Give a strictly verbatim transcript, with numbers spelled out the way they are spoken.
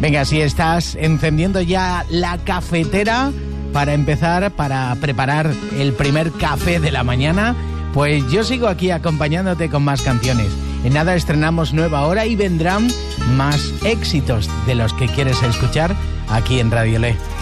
Venga, si estás encendiendo ya la cafetera para empezar, para preparar el primer café de la mañana, pues yo sigo aquí acompañándote con más canciones. En nada estrenamos nueva hora y vendrán más éxitos de los que quieres escuchar aquí en Radio Le.